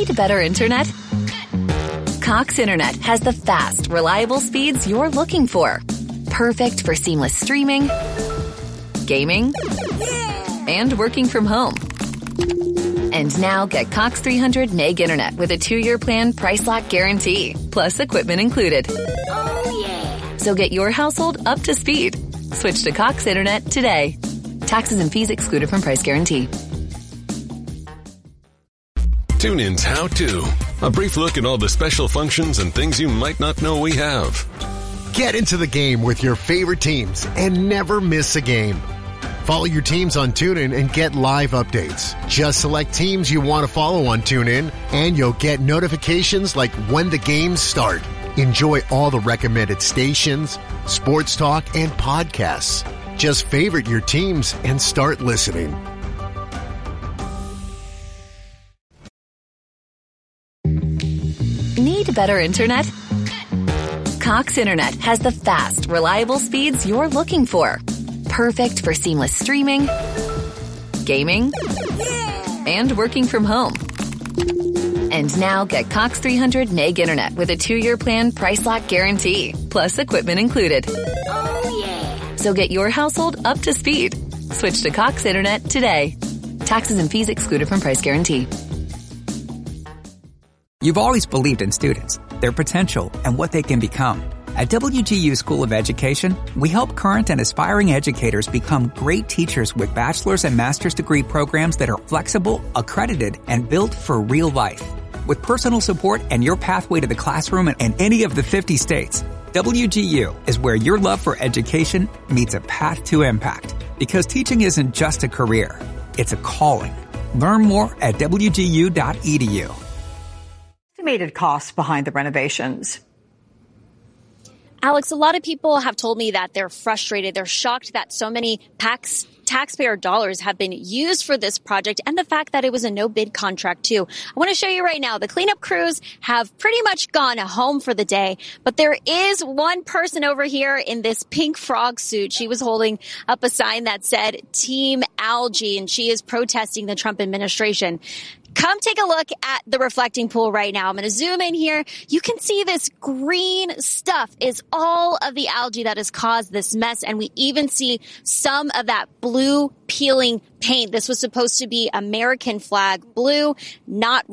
Need better internet? Cox Internet has the fast, reliable speeds you're looking for. Perfect for seamless streaming, gaming, and working from home. And now get Cox 300 meg internet with a 2-year plan price lock guarantee, plus equipment included. Oh, yeah. So get your household up to speed. Switch to Cox Internet today. Taxes and fees excluded from price guarantee. TuneIn's How To. A brief look at all the special functions and things you might not know we have. Get into the game with your favorite teams and never miss a game. Follow your teams on TuneIn and get live updates. Just select teams you want to follow on TuneIn, and you'll get notifications like when the games start. Enjoy all the recommended stations, sports talk, and podcasts. Just favorite your teams and start listening. Need better internet? Cox Internet has the fast, reliable speeds you're looking for. Perfect for seamless streaming, gaming, and working from home. And now get Cox 300 meg internet with a 2-year plan price lock guarantee, plus equipment included. Oh, yeah. So get your household up to speed. Switch to Cox Internet today. Taxes and fees excluded from price guarantee. You've always believed in students, their potential, and what they can become. At WGU School of Education, we help current and aspiring educators become great teachers with bachelor's and master's degree programs that are flexible, accredited, and built for real life. With personal support and your pathway to the classroom in any of the 50 states, WGU is where your love for education meets a path to impact. Because teaching isn't just a career, it's a calling. Learn more at WGU.edu. Estimated costs behind the renovations. Alex, a lot of people have told me that they're frustrated. They're shocked that so many taxpayer dollars have been used for this project, and the fact that it was a no-bid contract, too. I want to show you right now. The cleanup crews have pretty much gone home for the day, but there is one person over here in this pink frog suit. She was holding up a sign that said Team Algae, and she is protesting the Trump administration. Come take a look at the reflecting pool right now. I'm going to zoom in here. You can see this green stuff is all of the algae that has caused this mess. And we even see some of that blue peeling paint. This was supposed to be American flag blue, not